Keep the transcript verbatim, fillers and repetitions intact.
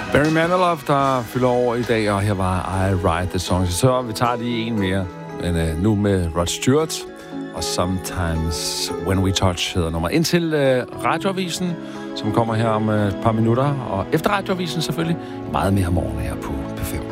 Barry Manilow, der fylder over i dag, og her var I Write the Song. Så vi tager lige en mere, men uh, nu med Rod Stewart, og Sometimes When We Touch hedder nummer. Indtil uh, Radioavisen, som kommer her om uh, et par minutter, og efter Radioavisen selvfølgelig, meget mere morgen her på P fem.